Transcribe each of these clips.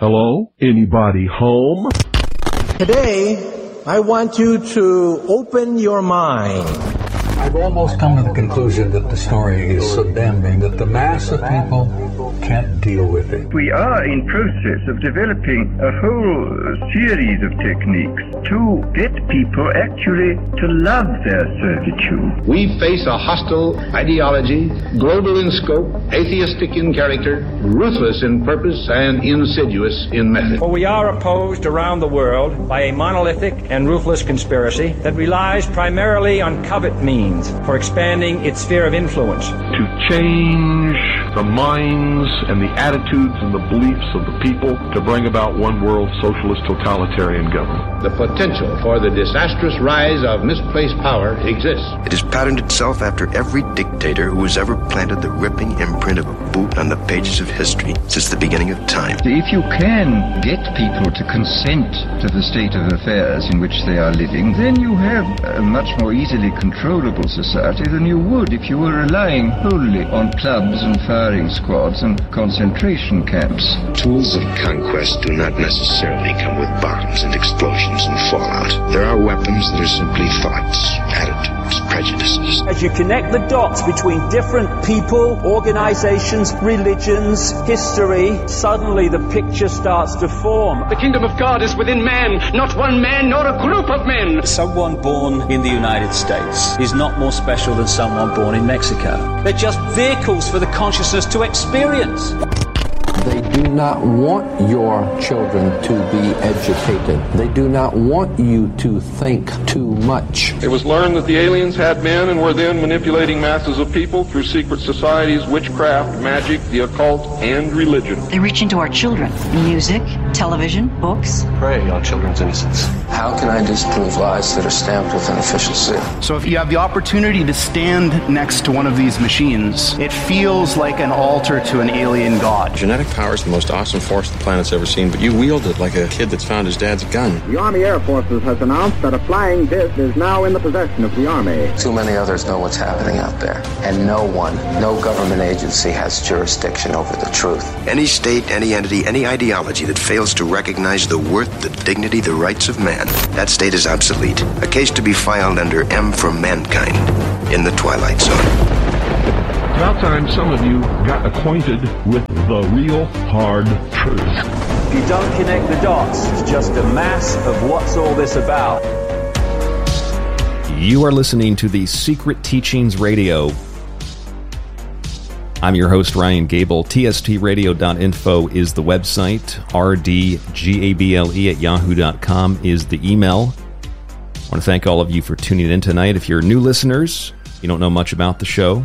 Hello? Anybody home? Today, I want you to open your mind. I've almost come to the conclusion that the story is so damning that the mass of people can't deal with it. We are in process of developing a whole series of techniques to get people actually to love their servitude. We face a hostile ideology, global in scope, atheistic in character, ruthless in purpose, and insidious in method. For we are opposed around the world by a monolithic and ruthless conspiracy that relies primarily on covert means for expanding its sphere of influence. To change the minds and the attitudes and the beliefs of the people to bring about one world socialist totalitarian government. The potential for the disastrous rise of misplaced power exists. It has patterned itself after every dictator who has ever planted the ripping imprint of a boot on the pages of history since the beginning of time. If you can get people to consent to the state of affairs in which they are living, then you have a much more easily controllable society than you would if you were relying wholly on clubs and firing squads and concentration camps. Tools of conquest do not necessarily come with bombs and explosions and fallout. There are weapons that are simply thoughts, attitudes, prejudices. As you connect the dots between different people, organizations, religions, history, suddenly the picture starts to form. The kingdom of God is within man, not one man nor a group of men. Someone born in the United States is not more special than someone born in Mexico. They're just vehicles for the consciousness to experience. They do not want your children to be educated. They do not want you to think too much. It was learned that the aliens had been and were then manipulating masses of people through secret societies, witchcraft, magic, the occult, and religion. They reach into our children. Music, television, books. Prey on children's innocence. How can I disprove lies that are stamped with an official seal? So if you have the opportunity to stand next to one of these machines, it feels like an altar to an alien god. Genetic power is the most awesome force the planet's ever seen, but you wield it like a kid that's found his dad's gun. The Army Air Forces has announced that a flying disc is now in the possession of the Army. Too many others know what's happening out there, and no government agency has jurisdiction over the truth. Any state, any entity, any ideology that fails to recognize the worth, the dignity, the rights of man, that state is obsolete. A case to be filed under M for Mankind in the Twilight Zone. About time some of you got acquainted with the real hard truth. If you don't connect the dots, it's just a mass of what's all this about. You are listening to the Secret Teachings Radio. I'm your host, Ryan Gable. tstradio.info is the website. rdgable@yahoo.com is the email. I want to thank all of you for tuning in tonight. If you're new listeners, you don't know much about the show,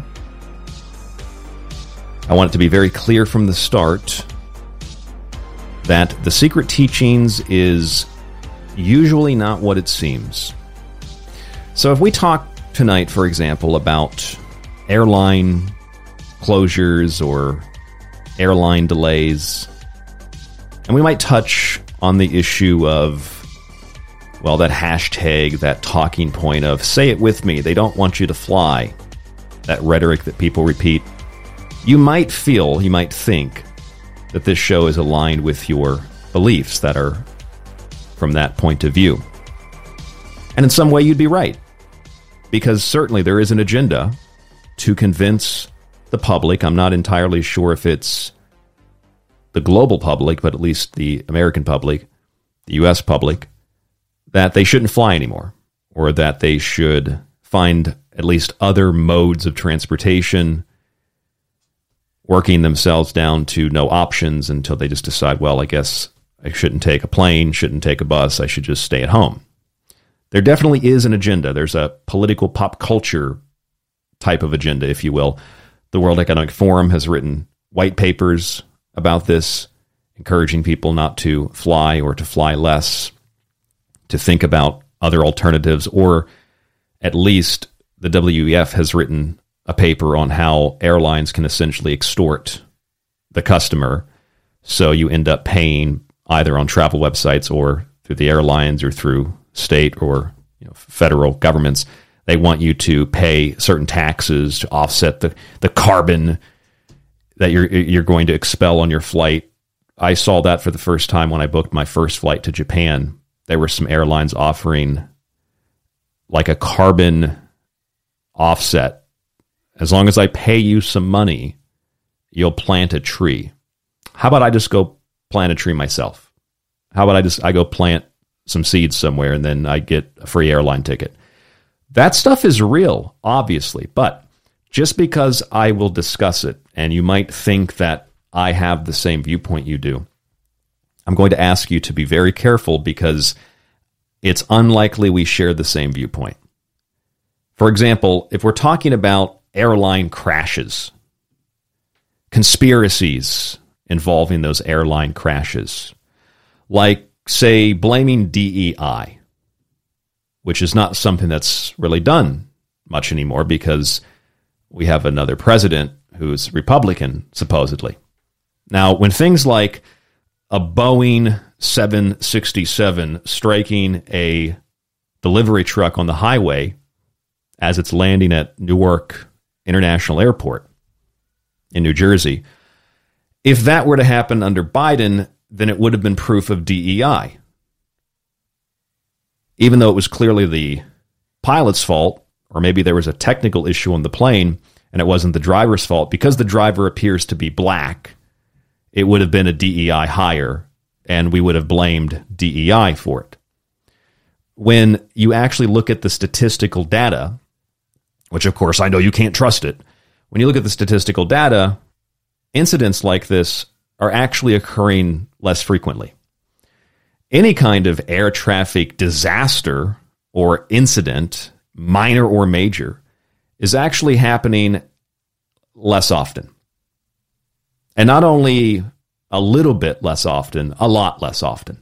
I want it to be very clear from the start that the Secret Teachings is usually not what it seems. So if we talk tonight, for example, about airline closures or airline delays, and we might touch on the issue of, well, that hashtag, that talking point of, say it with me, they don't want you to fly, that rhetoric that people repeat, you might think that this show is aligned with your beliefs that are from that point of view. And in some way you'd be right, because certainly there is an agenda to convince the public. I'm not entirely sure if it's the global public, but at least the American public, the U.S. public, that they shouldn't fly anymore, or that they should find at least other modes of transportation, working themselves down to no options until they just decide, well, I guess I shouldn't take a plane, shouldn't take a bus, I should just stay at home. There definitely is an agenda. There's a political pop culture type of agenda, if you will. The World Economic Forum has written white papers about this, encouraging people not to fly or to fly less, to think about other alternatives, or at least the WEF has written a paper on how airlines can essentially extort the customer. So you end up paying either on travel websites or through the airlines or through state or federal governments. They want you to pay certain taxes to offset the carbon that you're going to expel on your flight I saw that for the first time when I booked my first flight to Japan. There were some airlines offering like a carbon offset. As long as I pay you some money, you'll plant a tree. How about I just go plant a tree myself? How about I go plant some seeds somewhere and then I get a free airline ticket? That stuff is real, obviously, but just because I will discuss it and you might think that I have the same viewpoint you do, I'm going to ask you to be very careful because it's unlikely we share the same viewpoint. For example, if we're talking about airline crashes, conspiracies involving those airline crashes, like, say, blaming DEI, which is not something that's really done much anymore because we have another president who's Republican, supposedly. Now, when things like a Boeing 767 striking a delivery truck on the highway as it's landing at Newark International Airport in New Jersey, if that were to happen under Biden, then it would have been proof of DEI. Even though it was clearly the pilot's fault, or maybe there was a technical issue on the plane and it wasn't the driver's fault, because the driver appears to be black, it would have been a DEI hire, and we would have blamed DEI for it. When you actually look at the statistical data, which of course I know you can't trust it, when you look at the statistical data, incidents like this are actually occurring less frequently. Any kind of air traffic disaster or incident, minor or major, is actually happening less often. And not only a little bit less often, a lot less often.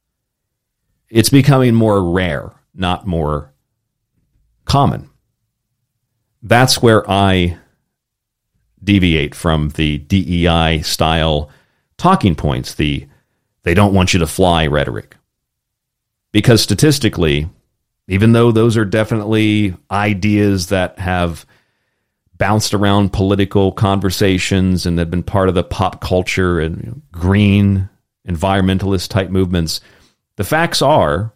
It's becoming more rare, not more common. That's where I deviate from the DEI style talking points, the they don't want you to fly rhetoric. Because statistically, even though those are definitely ideas that have bounced around political conversations and have been part of the pop culture and green environmentalist type movements, the facts are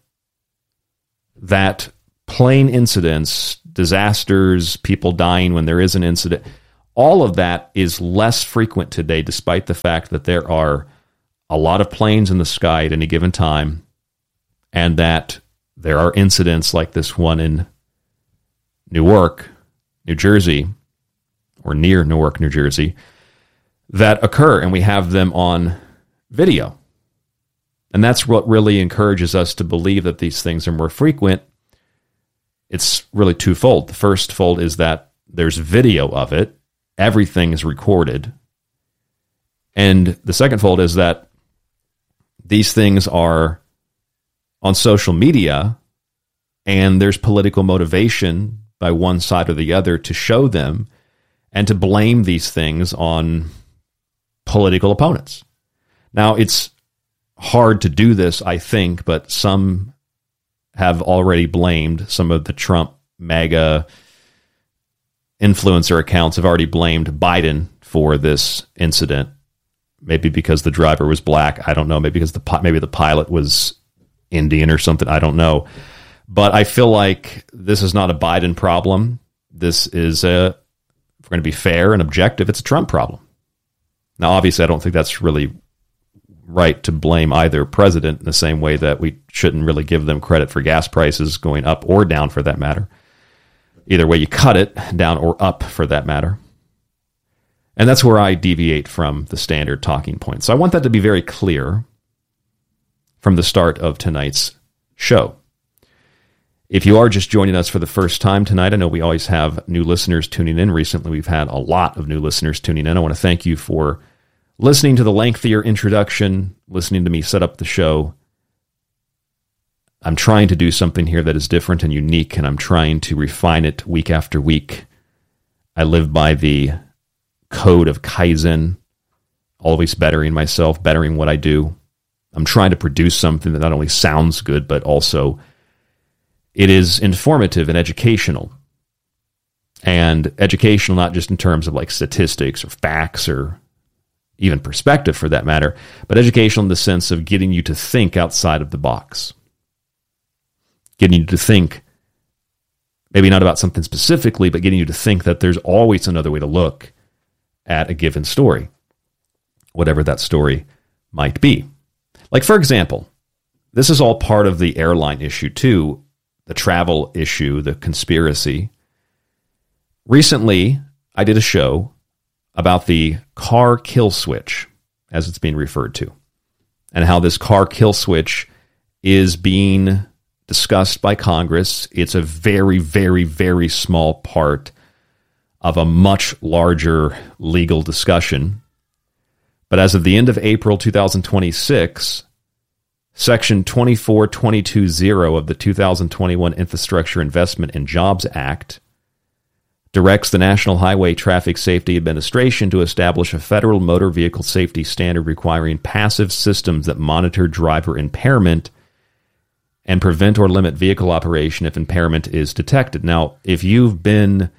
that plane incidents, disasters, people dying when there is an incident, all of that is less frequent today, despite the fact that there are a lot of planes in the sky at any given time, and that there are incidents like this one in Newark, New Jersey, or near Newark, New Jersey, that occur, and we have them on video. And that's what really encourages us to believe that these things are more frequent. It's really twofold. The first fold is that there's video of it. Everything is recorded. And the second fold is that these things are on social media, and there's political motivation by one side or the other to show them and to blame these things on political opponents. Now, it's hard to do this, I think, but some have already blamed, some of the Trump MAGA influencer accounts have already blamed Biden for this incident. Maybe because the driver was black. I don't know. Maybe because maybe the pilot was Indian or something. I don't know. But I feel like this is not a Biden problem. This is if we're going to be fair and objective, it's a Trump problem. Now, obviously, I don't think that's really right to blame either president in the same way that we shouldn't really give them credit for gas prices going up or down, for that matter. Either way you cut it, down or up for that matter. And that's where I deviate from the standard talking point. So I want that to be very clear from the start of tonight's show. If you are just joining us for the first time tonight, I know we always have new listeners tuning in. Recently, we've had a lot of new listeners tuning in. I want to thank you for listening to the lengthier introduction, listening to me set up the show. I'm trying to do something here that is different and unique, and I'm trying to refine it week after week. I live by the code of Kaizen, always bettering myself, bettering what I do. I'm trying to produce something that not only sounds good, but also it is informative and educational. And educational not just in terms of like statistics or facts or even perspective for that matter, but educational in the sense of getting you to think outside of the box. Getting you to think, maybe not about something specifically, but getting you to think that there's always another way to look at a given story, whatever that story might be. Like, for example, this is all part of the airline issue too, the travel issue, the conspiracy. Recently, I did a show about the car kill switch, as it's being referred to, and how this car kill switch is being discussed by Congress. It's a very, very, very small part of a much larger legal discussion. But as of the end of April 2026, Section 24220 of the 2021 Infrastructure Investment and Jobs Act directs the National Highway Traffic Safety Administration to establish a federal motor vehicle safety standard requiring passive systems that monitor driver impairment and prevent or limit vehicle operation if impairment is detected. Now, if you've been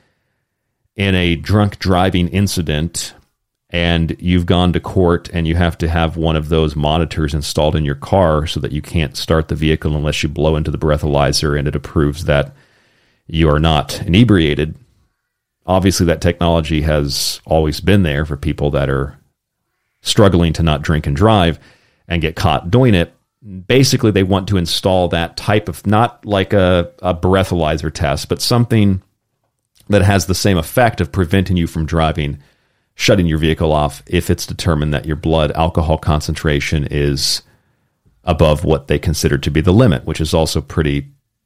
in a drunk driving incident and you've gone to court and you have to have one of those monitors installed in your car so that you can't start the vehicle unless you blow into the breathalyzer and it approves that you are not inebriated, obviously that technology has always been there for people that are struggling to not drink and drive and get caught doing it. Basically, they want to install that type of, not like a breathalyzer test, but something that has the same effect of preventing you from driving, shutting your vehicle off if it's determined that your blood alcohol concentration is above what they consider to be the limit, which is also pretty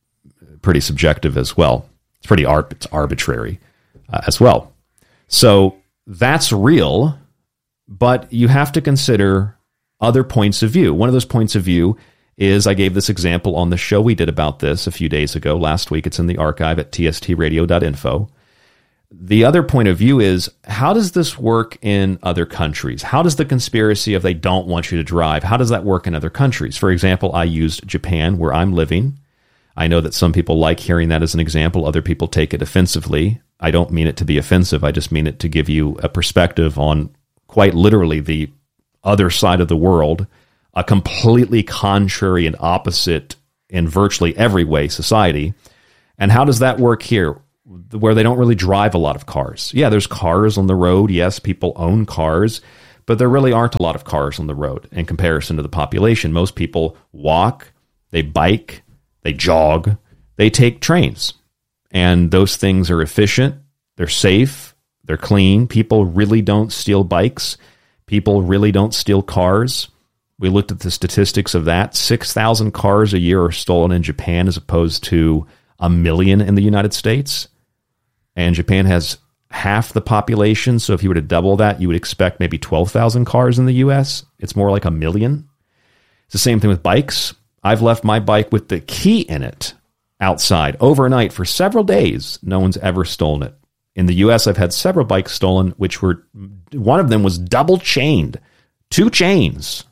subjective as well. It's arbitrary as well. So that's real, but you have to consider other points of view. One of those points of view is, I gave this example on the show we did about this a few days ago, last week. It's in the archive at tstradio.info. The other point of view is, how does this work in other countries? How does the conspiracy of they don't want you to drive, how does that work in other countries? For example, I used Japan, where I'm living. I know that some people like hearing that as an example. Other people take it offensively. I don't mean it to be offensive. I just mean it to give you a perspective on quite literally the other side of the world, a completely contrary and opposite in virtually every way society. And how does that work here, where they don't really drive a lot of cars? Yeah, there's cars on the road. Yes, people own cars, but there really aren't a lot of cars on the road in comparison to the population. Most people walk, they bike, they jog, they take trains. And those things are efficient, they're safe, they're clean. People really don't steal bikes. People really don't steal cars. We looked at the statistics of that. 6,000 cars a year are stolen in Japan as opposed to 1 million in the United States. And Japan has half the population, so if you were to double that, you would expect maybe 12,000 cars in the U.S. It's more like 1 million. It's the same thing with bikes. I've left my bike with the key in it outside overnight for several days. No one's ever stolen it. In the U.S., I've had several bikes stolen, which were, one of them was double chained, 2 chains,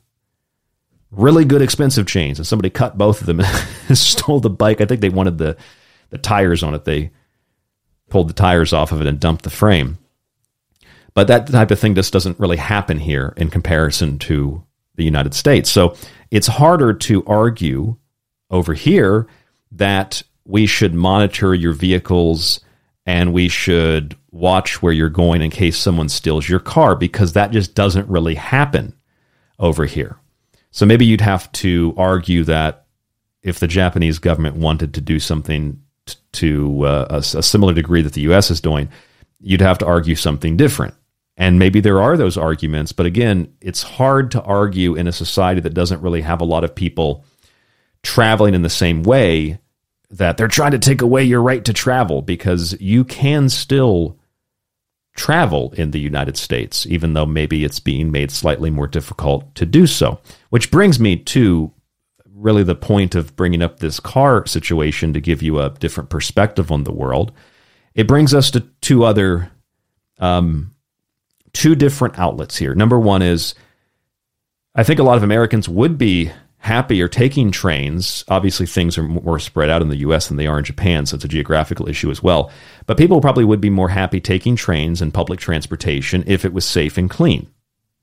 really good expensive chains. And somebody cut both of them and stole the bike. I think they wanted the tires on it. They pulled the tires off of it and dumped the frame. But that type of thing just doesn't really happen here in comparison to the United States. So it's harder to argue over here that we should monitor your vehicles and we should watch where you're going in case someone steals your car, because that just doesn't really happen over here. So maybe you'd have to argue that if the Japanese government wanted to do something to a similar degree that the U.S. is doing, you'd have to argue something different. And maybe there are those arguments, but again, it's hard to argue in a society that doesn't really have a lot of people traveling in the same way, that they're trying to take away your right to travel, because you can still travel in the United States, even though maybe it's being made slightly more difficult to do so. Which brings me to really the point of bringing up this car situation to give you a different perspective on the world. It brings us to two different outlets here. Number one is, I think a lot of Americans would be happier taking trains. Obviously, things are more spread out in the U.S. than they are in Japan, so it's a geographical issue as well. But people probably would be more happy taking trains and public transportation if it was safe and clean.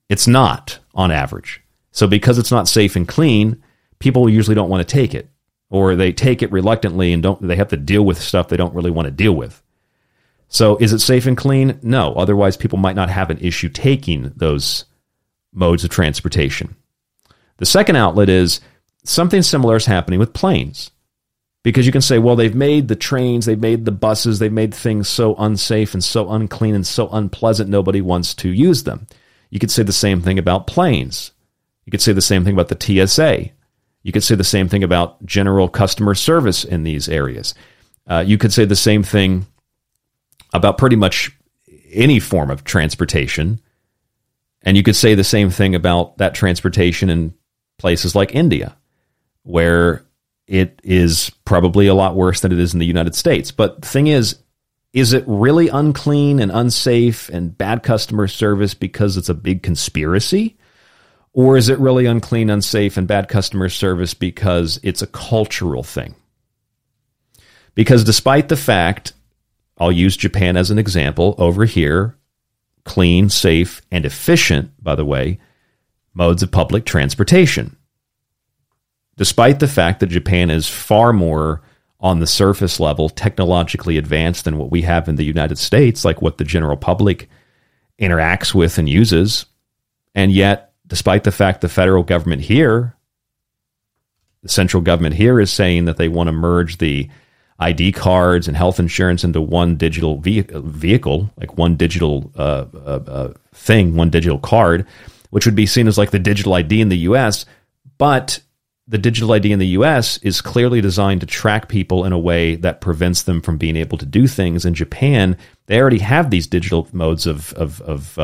It's not on average. So because it's not safe and clean, people usually don't want to take it, or they take it reluctantly and they have to deal with stuff they don't really want to deal with. So is it safe and clean? No. Otherwise, people might not have an issue taking those modes of transportation. The second outlet is something similar is happening with planes. Because you can say, well, they've made the trains, they've made the buses, they've made things so unsafe and so unclean and so unpleasant, nobody wants to use them. You could say the same thing about planes. You could say the same thing about the TSA. You could say the same thing about general customer service in these areas. You could say the same thing about pretty much any form of transportation. And you could say the same thing about that transportation in places like India, where it is probably a lot worse than it is in the United States. But the thing is it really unclean and unsafe and bad customer service because it's a big conspiracy? Or is it really unclean, unsafe, and bad customer service because it's a cultural thing? Because despite the fact, I'll use Japan as an example, over here, clean, safe, and efficient, by the way, modes of public transportation. Despite the fact that Japan is far more on the surface level technologically advanced than what we have in the United States, like what the general public interacts with and uses, and yet, despite the fact the federal government here, the central government here is saying that they want to merge the ID cards and health insurance into one digital vehicle, like one digital thing, one digital card, which would be seen as like the digital ID in the U.S., but the digital ID in the U.S. is clearly designed to track people in a way that prevents them from being able to do things. In Japan, they already have these digital modes of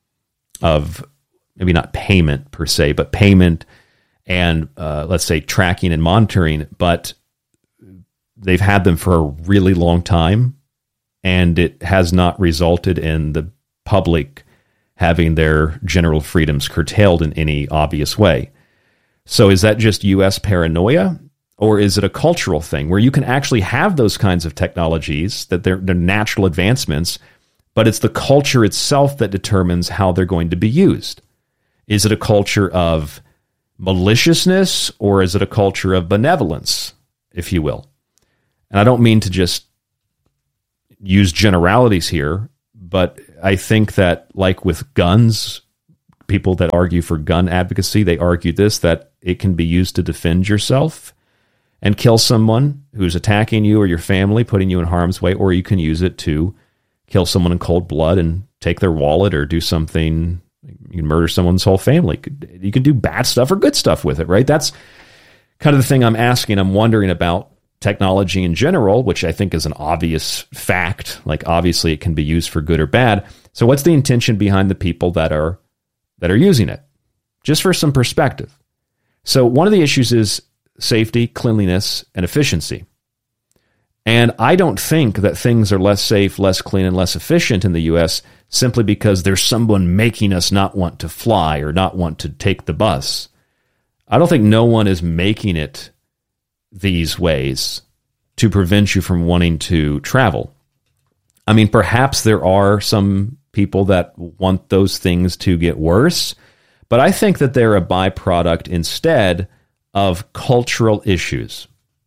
maybe not payment per se, but payment and let's say tracking and monitoring. But they've had them for a really long time, and it has not resulted in the public having their general freedoms curtailed in any obvious way. So is that just U.S. paranoia, or is it a cultural thing where you can actually have those kinds of technologies, that they're natural advancements, but it's the culture itself that determines how they're going to be used? Is it a culture of maliciousness, or is it a culture of benevolence, if you will? And I don't mean to just use generalities here, but I think that, like with guns, people that argue for gun advocacy, they argue that it can be used to defend yourself and kill someone who's attacking you or your family, putting you in harm's way, or you can use it to kill someone in cold blood and take their wallet, or do something. You can murder someone's whole family. You can do bad stuff or good stuff with it, right? That's kind of the thing I'm asking. I'm wondering about technology in general, which I think is an obvious fact. Like, obviously it can be used for good or bad. So what's the intention behind the people that are using it? Just for some perspective. So one of the issues is safety, cleanliness, and efficiency. And I don't think that things are less safe, less clean, and less efficient in the U.S. simply because there's someone making us not want to fly or not want to take the bus. I don't think no one is making it these ways to prevent you from wanting to travel. I mean, perhaps there are some people that want those things to get worse, but I think that they're a byproduct instead of cultural issues.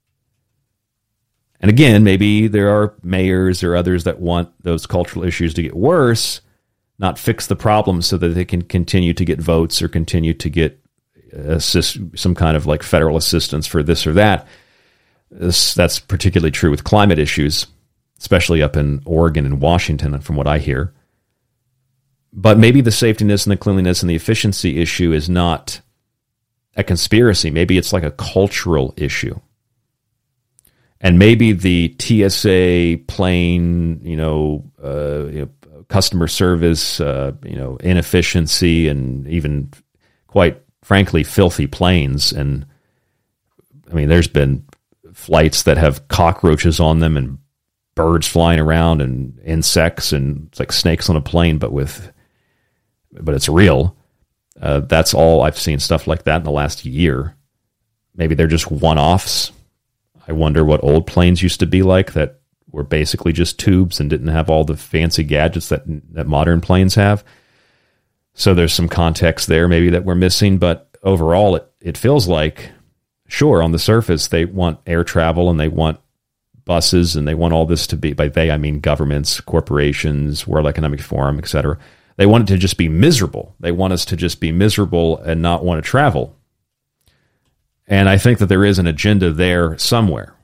And again, maybe there are mayors or others that want those cultural issues to get worse, not fix the problem so that they can continue to get votes or continue to get some kind of like federal assistance for this or that. That's particularly true with climate issues, especially up in Oregon and Washington, from what I hear. But maybe the safetiness and the cleanliness and the efficiency issue is not a conspiracy. Maybe it's like a cultural issue. And maybe the TSA plane, customer service, inefficiency, and even, quite frankly, filthy planes. And I mean, there's been flights that have cockroaches on them and birds flying around and insects, and it's like snakes on a plane, but it's real. That's all I've seen, stuff like that in the last year. Maybe they're just one-offs. I wonder what old planes used to be like, that were basically just tubes and didn't have all the fancy gadgets that modern planes have. So there's some context there maybe that we're missing, but overall it feels like, sure, on the surface, they want air travel and they want buses and they want all this to be, by they, I mean governments, corporations, World Economic Forum, etc. They want it to just be miserable. They want us to just be miserable and not want to travel. And I think that there is an agenda there somewhere.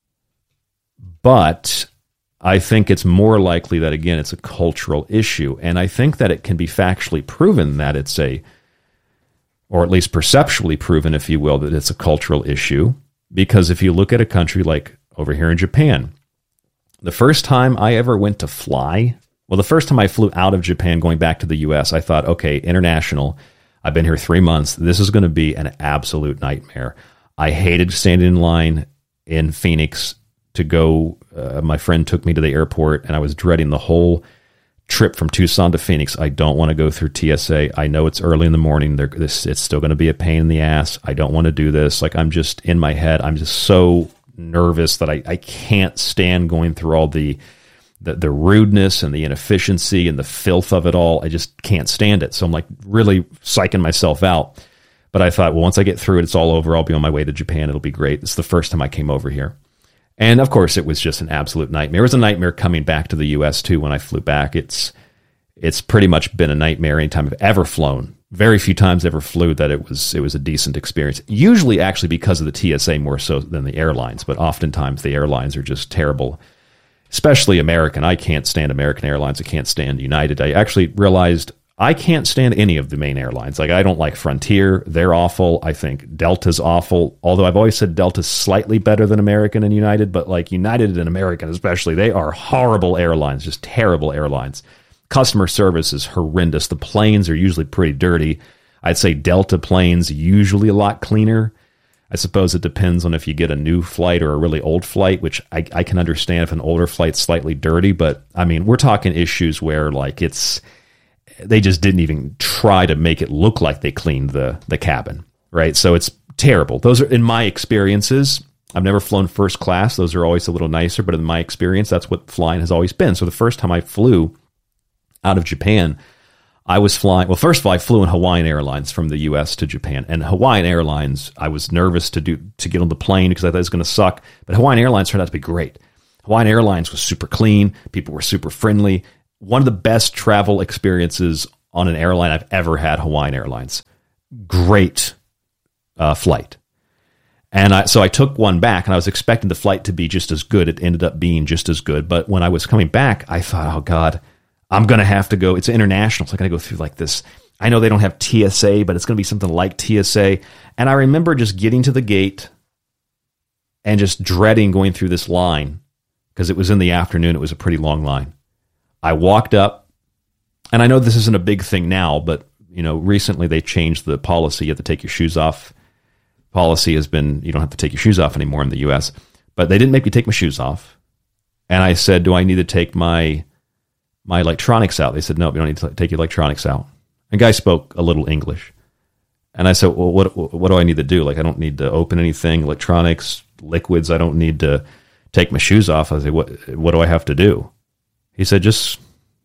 But I think it's more likely that, again, it's a cultural issue. And I think that it can be factually proven that it's or at least perceptually proven, if you will, that it's a cultural issue. Because if you look at a country like over here in Japan, the first time I ever went to fly, well, the first time I flew out of Japan going back to the U.S., I thought, okay, international, I've been here 3 months. This is going to be an absolute nightmare. I hated standing in line in Phoenix to go. My friend took me to the airport, and I was dreading the whole trip from Tucson to Phoenix. I don't want to go through TSA. I know it's early in the morning. It's still going to be a pain in the ass. I don't want to do this. Like, I'm just in my head. I'm just so nervous that I can't stand going through all the rudeness and the inefficiency and the filth of it all. I just can't stand it. So I'm like really psyching myself out. But I thought, well, once I get through it, it's all over. I'll be on my way to Japan. It'll be great. It's the first time I came over here. And of course, it was just an absolute nightmare. It was a nightmare coming back to the U.S. too. When I flew back, it's pretty much been a nightmare anytime I've ever flown. Very few times ever flew that it was a decent experience. Usually actually because of the TSA more so than the airlines, but oftentimes the airlines are just terrible, especially American. I can't stand American Airlines. I can't stand United. I actually realized I can't stand any of the main airlines. Like, I don't like Frontier. They're awful. I think Delta's awful. Although I've always said Delta's slightly better than American and United, but like United and American especially, they are horrible airlines, just terrible airlines. Customer service is horrendous. The planes are usually pretty dirty. I'd say Delta planes usually a lot cleaner. I suppose it depends on if you get a new flight or a really old flight, which I can understand if an older flight's slightly dirty. But I mean, we're talking issues where like they just didn't even try to make it look like they cleaned the cabin, right? So it's terrible. Those are, in my experiences, I've never flown first class. Those are always a little nicer, but in my experience, that's what flying has always been. So the first time I flew out of Japan, I was flying, well, first of all, I flew in Hawaiian Airlines from the U.S. to Japan. And Hawaiian Airlines, I was nervous to get on the plane because I thought it was going to suck. But Hawaiian Airlines turned out to be great. Hawaiian Airlines was super clean. People were super friendly. One of the best travel experiences on an airline I've ever had, Hawaiian Airlines. Great flight. And so I took one back, and I was expecting the flight to be just as good. It ended up being just as good. But when I was coming back, I thought, oh, God, I'm going to have to go. It's international, so I'm going to go through like this. I know they don't have TSA, but it's going to be something like TSA. And I remember just getting to the gate and just dreading going through this line because it was in the afternoon. It was a pretty long line. I walked up, and I know this isn't a big thing now, but recently they changed the policy. You have to take your shoes off. Policy has been, you don't have to take your shoes off anymore in the U.S., but they didn't make me take my shoes off. And I said, do I need to take my electronics out? They said, no, you don't need to take your electronics out. The guy spoke a little English. And I said, well, what do I need to do? Like, I don't need to open anything, electronics, liquids. I don't need to take my shoes off. I said, what do I have to do? He said, just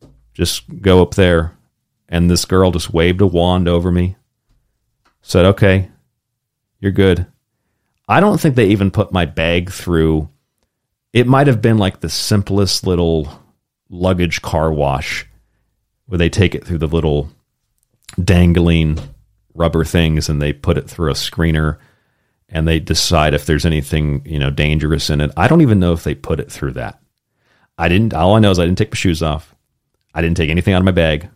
go up there. And this girl just waved a wand over me. Said, okay, you're good. I don't think they even put my bag through. It might have been like the simplest little luggage car wash where they take it through the little dangling rubber things and they put it through a screener and they decide if there's anything, dangerous in it. I don't even know if they put it through that. All I know is I didn't take my shoes off. I didn't take anything out of my bag.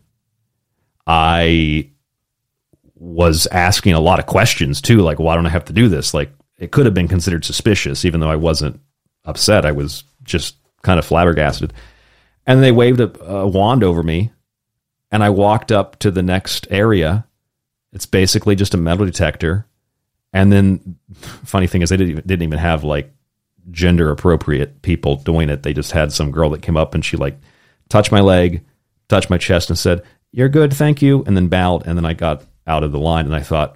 I was asking a lot of questions too, like, why don't I have to do this? Like, it could have been considered suspicious, even though I wasn't upset. I was just kind of flabbergasted. And they waved a wand over me, and I walked up to the next area. It's basically just a metal detector. And then, funny thing is, they didn't even have like gender appropriate people doing it. They just had some girl that came up and she like touched my leg, touched my chest, and said, "You're good, thank you," and then bowed. And then I got out of the line, and I thought,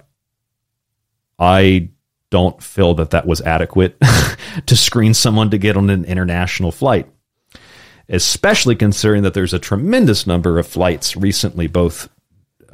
I don't feel that was adequate to screen someone to get on an international flight, especially considering that there's a tremendous number of flights recently, both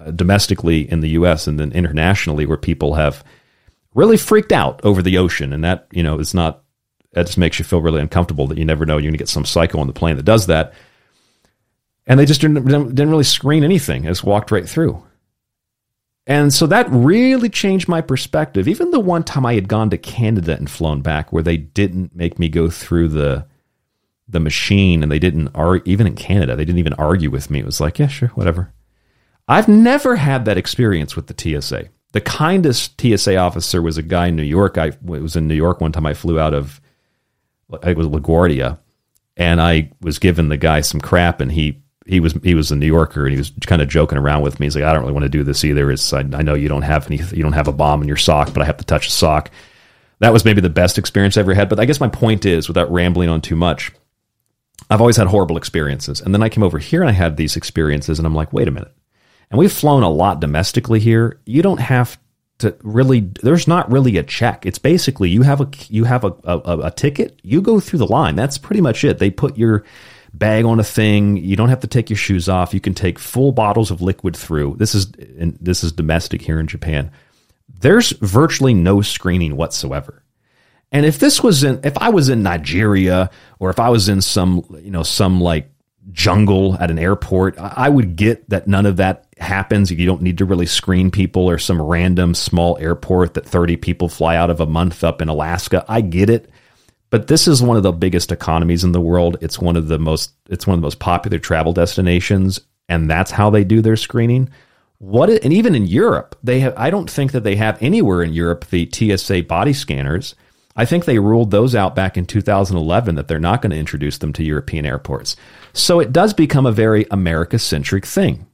domestically in the U.S. and then internationally where people have really freaked out over the ocean. And that, is not, that just makes you feel really uncomfortable that you never know you're going to get some psycho on the plane that does that. And they just didn't really screen anything. They just walked right through. And so that really changed my perspective. Even the one time I had gone to Canada and flown back where they didn't make me go through the machine, and they didn't even in Canada, they didn't even argue with me. It was like, yeah, sure, whatever. I've never had that experience with the TSA. The kindest TSA officer was a guy in New York. I was in New York one time. I flew out of, it was LaGuardia, and I was giving the guy some crap, and he was a New Yorker, and he was kind of joking around with me. He's like, I don't really want to do this either. I know you don't have a bomb in your sock, but I have to touch a sock. That was maybe the best experience I ever had. But I guess my point is, without rambling on too much, I've always had horrible experiences. And then I came over here and I had these experiences, and I'm like, wait a minute. And we've flown a lot domestically here. You don't have to really, there's not really a check. It's basically you have a ticket, you go through the line. That's pretty much it. They put your bag on a thing. You don't have to take your shoes off. You can take full bottles of liquid through. This is domestic here in Japan. There's virtually no screening whatsoever. And if I was in Nigeria, or if I was in some like jungle at an airport, I would get that none of that happens. You don't need to really screen people, or some random small airport that 30 people fly out of a month up in Alaska. I get it. But this is one of the biggest economies in the world. It's one of the most popular travel destinations, and that's how they do their screening. And even in Europe, I don't think that they have anywhere in Europe the TSA body scanners. I think they ruled those out back in 2011, that they're not going to introduce them to European airports. So it does become a very America-centric thing.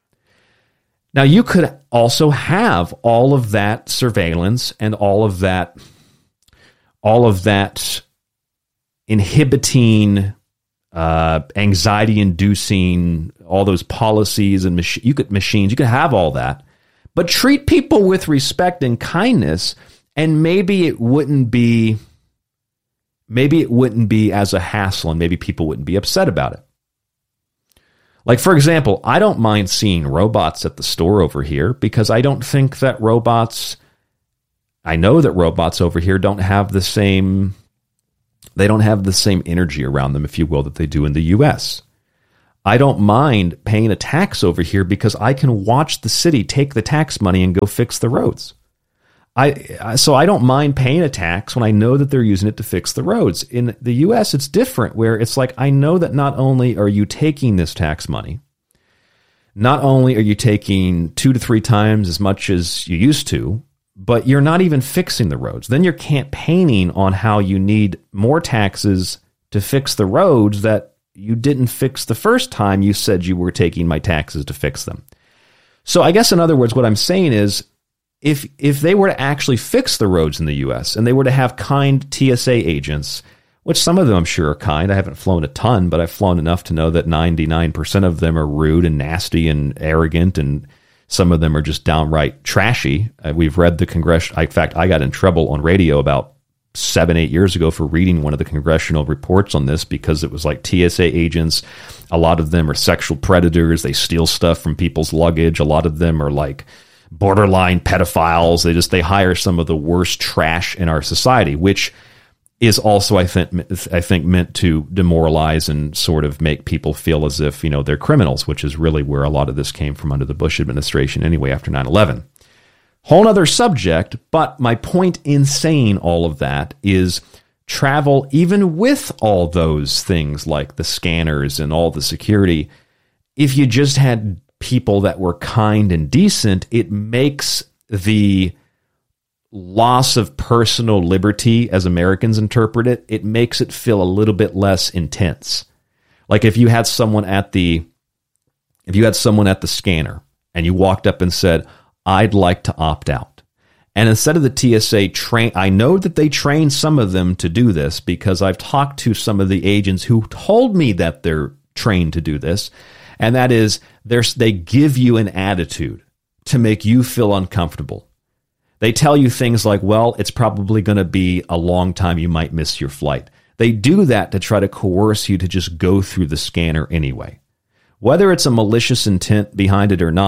Now, you could also have all of that surveillance and all of that inhibiting, anxiety-inducing, all those policies and machines. You could have all that, but treat people with respect and kindness. And maybe it wouldn't be as a hassle, and maybe people wouldn't be upset about it. Like, for example, I don't mind seeing robots at the store over here, because I don't think that I know that robots over here don't have the same energy around them, if you will, that they do in the U.S. I don't mind paying a tax over here, because I can watch the city take the tax money and go fix the roads. So I don't mind paying a tax when I know that they're using it to fix the roads. In the U.S., it's different, where it's like, I know that not only are you taking this tax money, not only are you taking 2 to 3 times as much as you used to, but you're not even fixing the roads. Then you're campaigning on how you need more taxes to fix the roads that you didn't fix the first time you said you were taking my taxes to fix them. So I guess, in other words, what I'm saying is, if they were to actually fix the roads in the U.S. and they were to have kind TSA agents, which some of them I'm sure are kind. I haven't flown a ton, but I've flown enough to know that 99% of them are rude and nasty and arrogant, and some of them are just downright trashy. We've read the congressional. In fact, I got in trouble on radio about 7-8 years ago for reading one of the congressional reports on this, because it was like TSA agents. A lot of them are sexual predators. They steal stuff from people's luggage. A lot of them are like borderline pedophiles. They hire some of the worst trash in our society, which is also, I think, meant to demoralize and sort of make people feel as if, they're criminals, which is really where a lot of this came from under the Bush administration anyway, after 9/11. Whole other subject, but my point in saying all of that is, travel, even with all those things like the scanners and all the security, if you just had people that were kind and decent, it makes the loss of personal liberty, as Americans interpret it, it makes it feel a little bit less intense. Like if you had someone at the scanner and you walked up and said, I'd like to opt out. And instead of the TSA I know that they train some of them to do this, because I've talked to some of the agents who told me that they're trained to do this. And that is, they give you an attitude to make you feel uncomfortable. They tell you things like, well, it's probably going to be a long time. You might miss your flight. They do that to try to coerce you to just go through the scanner anyway. Whether it's a malicious intent behind it or not,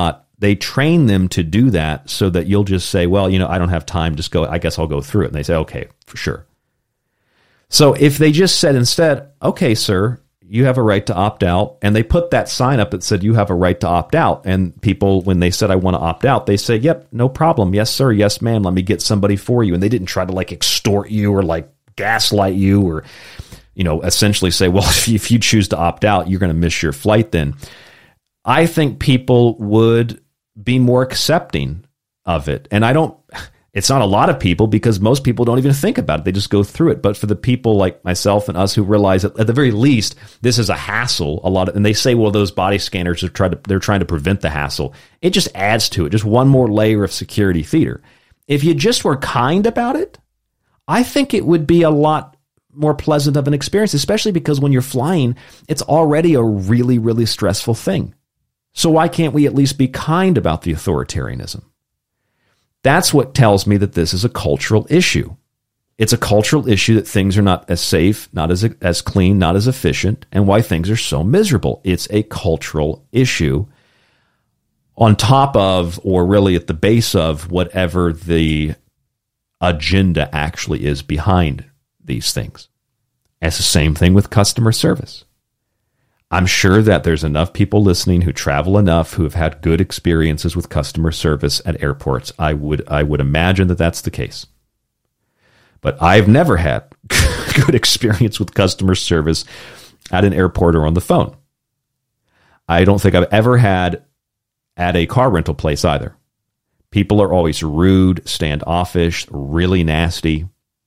They train them to do that so that you'll just say, well, I don't have time, just go, I guess I'll go through it. And they say, okay, for sure. So if they just said instead, okay, sir, you have a right to opt out, and they put that sign up that said you have a right to opt out, and people, when they said I want to opt out, they say, yep, no problem. Yes, sir. Yes, ma'am. Let me get somebody for you. And they didn't try to like extort you or like gaslight you or, essentially say, well, if you choose to opt out, you're going to miss your flight then. I think people would be more accepting of it. And it's not a lot of people because most people don't even think about it. They just go through it. But for the people like myself and us who realize that at the very least, this is a hassle, and they say, well, those body scanners they're trying to prevent the hassle. It just adds to it. Just one more layer of security theater. If you just were kind about it, I think it would be a lot more pleasant of an experience, especially because when you're flying, it's already a really, really stressful thing. So why can't we at least be kind about the authoritarianism? That's what tells me that this is a cultural issue. It's a cultural issue that things are not as safe, not as clean, not as efficient, and why things are so miserable. It's a cultural issue on top of, or really at the base of, whatever the agenda actually is behind these things. It's the same thing with customer service. I'm sure that there's enough people listening who travel enough, who have had good experiences with customer service at airports. I would imagine that that's the case. But I've never had good experience with customer service at an airport or on the phone. I don't think I've ever had at a car rental place either. People are always rude, standoffish, really nasty.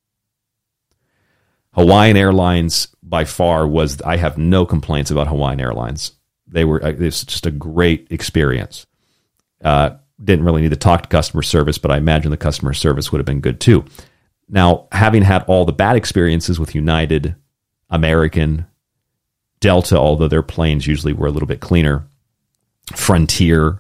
Hawaiian Airlines, by far, I have no complaints about Hawaiian Airlines. It's just a great experience. Didn't really need to talk to customer service, but I imagine the customer service would have been good too. Now, having had all the bad experiences with United, American, Delta, although their planes usually were a little bit cleaner, Frontier,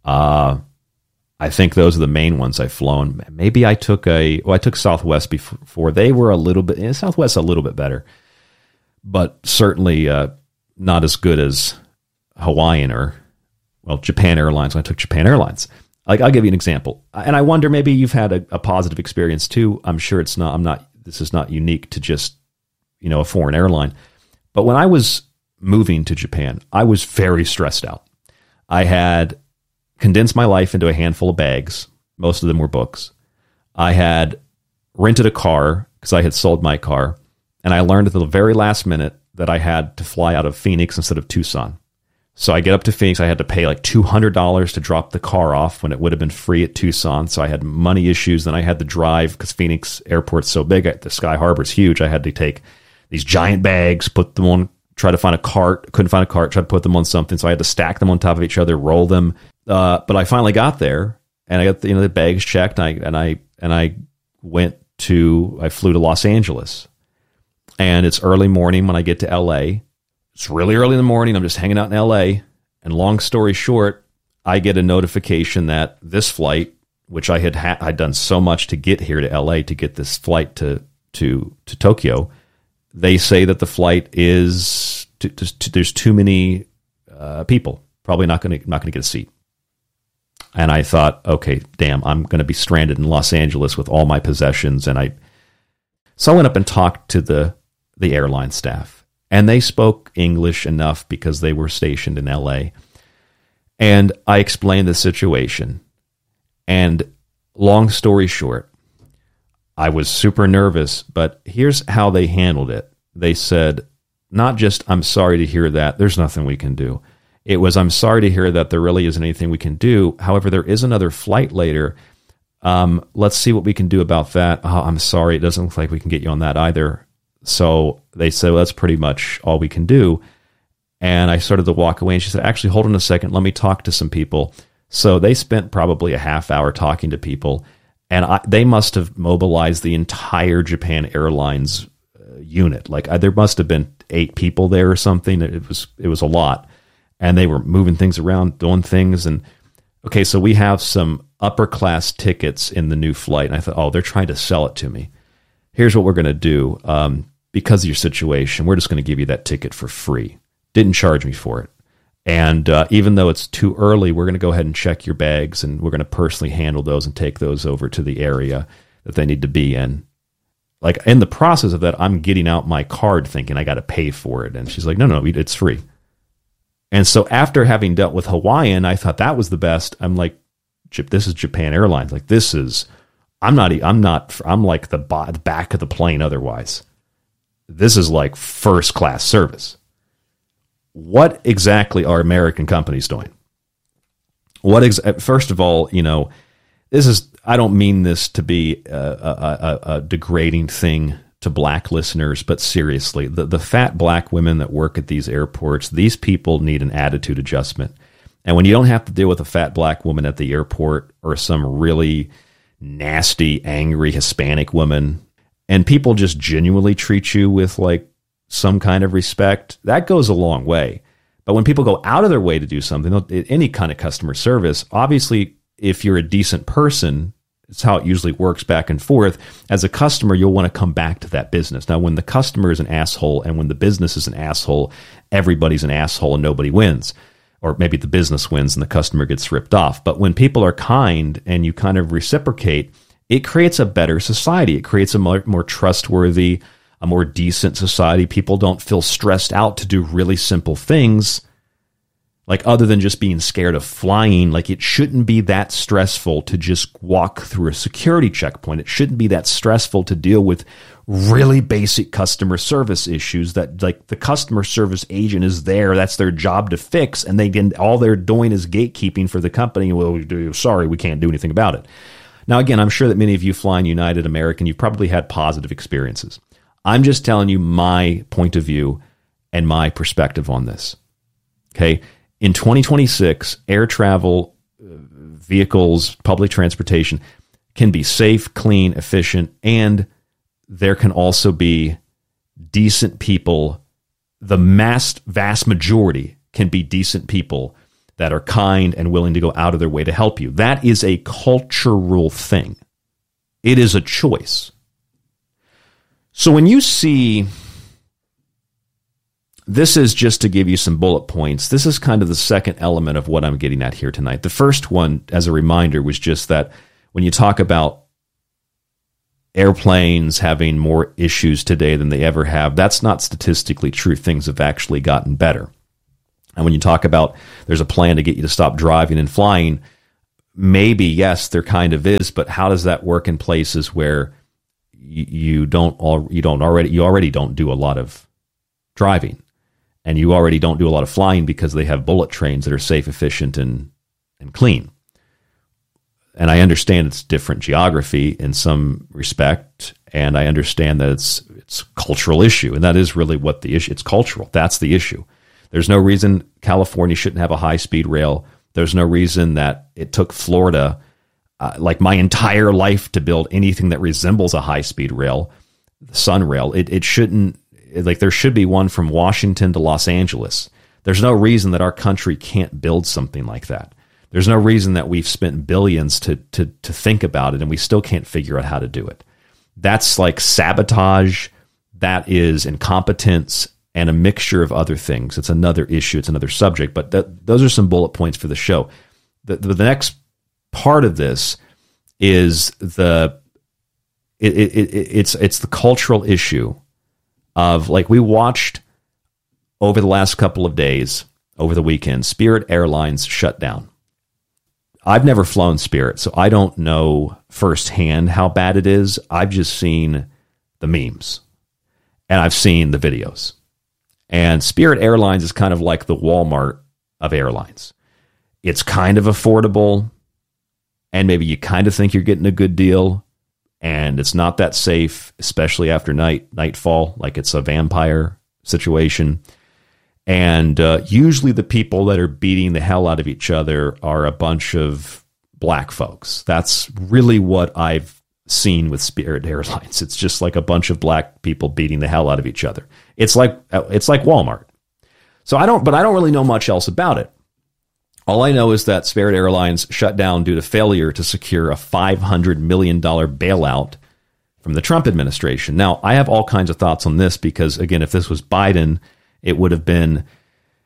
I think those are the main ones I've flown. Maybe I took Southwest before. They were Southwest a little bit better, but certainly not as good as Hawaiian or, Japan Airlines. When I took Japan Airlines, I'll give you an example. And I wonder, maybe you've had a positive experience too. I'm sure this is not unique to just, a foreign airline. But when I was moving to Japan, I was very stressed out. I had condensed my life into a handful of bags. Most of them were books. I had rented a car because I had sold my car. And I learned at the very last minute that I had to fly out of Phoenix instead of Tucson. So I get up to Phoenix. I had to pay like $200 to drop the car off when it would have been free at Tucson. So I had money issues. Then I had to drive because Phoenix Airport's so big. The Sky Harbor's huge. I had to take these giant bags, put them on, try to find a cart. Couldn't find a cart. Try to put them on something. So I had to stack them on top of each other, roll them. But I finally got there, and I got the bags checked. And I flew to Los Angeles, and it's early morning when I get to LA. It's really early in the morning. I'm just hanging out in LA, and long story short, I get a notification that this flight, which I'd done so much to get here to LA to get this flight to Tokyo, they say that the flight is there's too many people. Probably not going to get a seat. And I thought, okay, damn, I'm going to be stranded in Los Angeles with all my possessions. So I went up and talked to the airline staff, and they spoke English enough because they were stationed in LA. And I explained the situation. And long story short, I was super nervous, but here's how they handled it. They said, not just, I'm sorry to hear that, there's nothing we can do. It was, I'm sorry to hear that there really isn't anything we can do. However, there is another flight later. Let's see what we can do about that. Oh, I'm sorry, it doesn't look like we can get you on that either. So they said, well, that's pretty much all we can do. And I started to walk away, and she said, actually, hold on a second. Let me talk to some people. So they spent probably a half hour talking to people, and they must have mobilized the entire Japan Airlines unit. Like there must have been 8 people there or something. It was a lot. And they were moving things around, doing things. And okay, so we have some upper class tickets in the new flight. And I thought, oh, they're trying to sell it to me. Here's what we're going to do. Because of your situation, we're just going to give you that ticket for free. Didn't charge me for it. And even though it's too early, we're going to go ahead and check your bags, and we're going to personally handle those and take those over to the area that they need to be in. Like, in the process of that, I'm getting out my card thinking I got to pay for it. And she's like, no, it's free. And so after having dealt with Hawaiian, I thought that was the best. I'm like, this is Japan Airlines. Like, this is, I'm like the back of the plane otherwise. This is like first class service. What exactly are American companies doing? First of all, this is, I don't mean this to be a degrading thing to black listeners, but seriously, the fat black women that work at these airports, these people need an attitude adjustment. And when you don't have to deal with a fat black woman at the airport or some really nasty, angry Hispanic woman, and people just genuinely treat you with like some kind of respect, that goes a long way. But when people go out of their way to do something, any kind of customer service, obviously, if you're a decent person, it's how it usually works back and forth. As a customer, you'll want to come back to that business. Now, when the customer is an asshole and when the business is an asshole, everybody's an asshole and nobody wins. Or maybe the business wins and the customer gets ripped off. But when people are kind and you kind of reciprocate, it creates a better society. It creates a more trustworthy, a more decent society. People don't feel stressed out to do really simple things. Like, other than just being scared of flying, like, it shouldn't be that stressful to just walk through a security checkpoint. It shouldn't be that stressful to deal with really basic customer service issues that, like, the customer service agent is there. That's their job to fix. And all they're doing is gatekeeping for the company. Well, sorry, we can't do anything about it. Now, again, I'm sure that many of you flying United, American, you've probably had positive experiences. I'm just telling you my point of view and my perspective on this. Okay. In 2026, air travel, vehicles, public transportation can be safe, clean, efficient, and there can also be decent people. The vast majority can be decent people that are kind and willing to go out of their way to help you. That is a cultural thing. It is a choice. So when you see... This is just to give you some bullet points. This is kind of the second element of what I'm getting at here tonight. The first one, as a reminder, was just that when you talk about airplanes having more issues today than they ever have, that's not statistically true. Things have actually gotten better. And when you talk about there's a plan to get you to stop driving and flying, maybe, yes, there kind of is, but how does that work in places where you already don't do a lot of driving? And you already don't do a lot of flying because they have bullet trains that are safe, efficient, and clean. And I understand it's different geography in some respect, and I understand that it's a cultural issue, and that is really what the issue. It's cultural. That's the issue. There's no reason California shouldn't have a high-speed rail. There's no reason that it took Florida like my entire life to build anything that resembles a high-speed rail, the Sun Rail. It shouldn't. Like, there should be one from Washington to Los Angeles. There's no reason that our country can't build something like that. There's no reason that we've spent billions to think about it and we still can't figure out how to do it. That's like sabotage. That is incompetence and a mixture of other things. It's another issue. It's another subject. But those are some bullet points for the show. The next part of this is it's the cultural issue. Of, like, we watched over the last couple of days, over the weekend, Spirit Airlines shut down. I've never flown Spirit, so I don't know firsthand how bad it is. I've just seen the memes, and I've seen the videos. And Spirit Airlines is kind of like the Walmart of airlines. It's kind of affordable, and maybe you kind of think you're getting a good deal, and it's not that safe, especially after nightfall, like it's a vampire situation. And usually the people that are beating the hell out of each other are a bunch of black folks. That's really what I've seen with Spirit Airlines. It's just like a bunch of black people beating the hell out of each other. It's like Walmart. So I don't really know much else about it. All I know is that Spirit Airlines shut down due to failure to secure a $500 million bailout from the Trump administration. Now, I have all kinds of thoughts on this because, again, if this was Biden, it would have been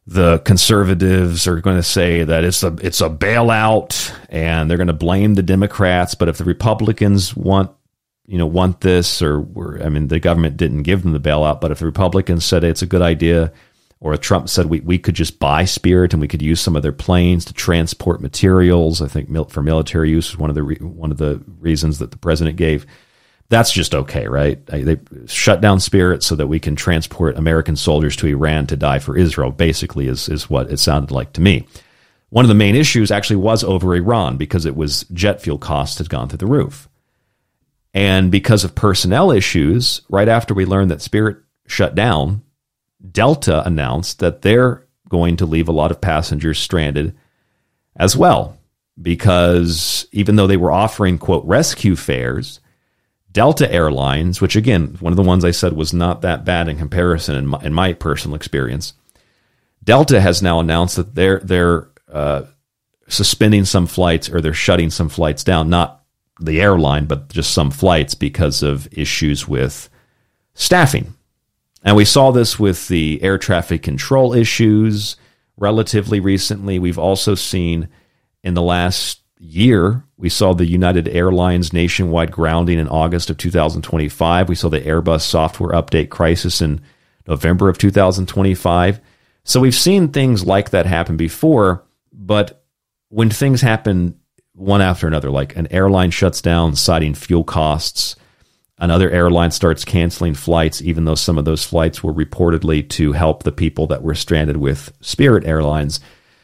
the conservatives are going to say that it's a bailout, and they're going to blame the Democrats. But if the Republicans want this, the government didn't give them the bailout, but if the Republicans said it's a good idea, or if Trump said we could just buy Spirit and we could use some of their planes to transport materials, I think for military use was one of the reasons that the president gave. That's just okay, right? They shut down Spirit so that we can transport American soldiers to Iran to die for Israel, basically is what it sounded like to me. One of the main issues actually was over Iran, because it was jet fuel costs had gone through the roof. And because of personnel issues, right after we learned that Spirit shut down, Delta announced that they're going to leave a lot of passengers stranded as well, because even though they were offering, quote, rescue fares, Delta Airlines, which again, one of the ones I said was not that bad in comparison in my personal experience, Delta has now announced that they're suspending some flights, or they're shutting some flights down, not the airline, but just some flights, because of issues with staffing. And we saw this with the air traffic control issues relatively recently. We've also seen in the last year, we saw the United Airlines nationwide grounding in August of 2025. We saw the Airbus software update crisis in November of 2025. So we've seen things like that happen before, but when things happen one after another, like an airline shuts down citing fuel costs, another airline starts canceling flights, even though some of those flights were reportedly to help the people that were stranded with Spirit Airlines,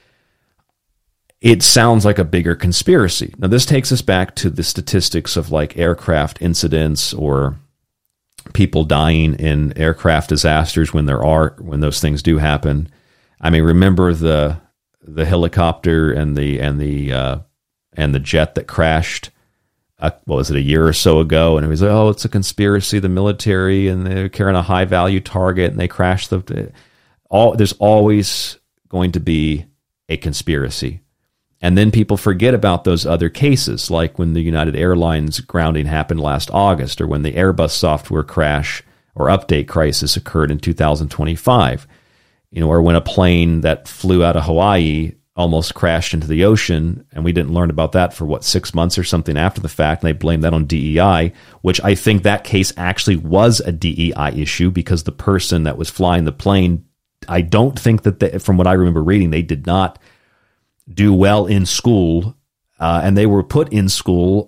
it sounds like a bigger conspiracy. Now, this takes us back to the statistics of like aircraft incidents or people dying in aircraft disasters when those things do happen. I mean, remember the helicopter and the jet that crashed. What was it, a year or so ago? And it was like, oh, it's a conspiracy, the military, and they're carrying a high value target, and they crashed there's always going to be a conspiracy. And then people forget about those other cases, like when the United Airlines grounding happened last August, or when the Airbus software crash or update crisis occurred in 2025, or when a plane that flew out of Hawaii almost crashed into the ocean, and we didn't learn about that for 6 months or something after the fact, and they blamed that on DEI, which I think that case actually was a DEI issue, because the person that was flying the plane, I don't think that from what I remember reading, they did not do well in school, and they were put in school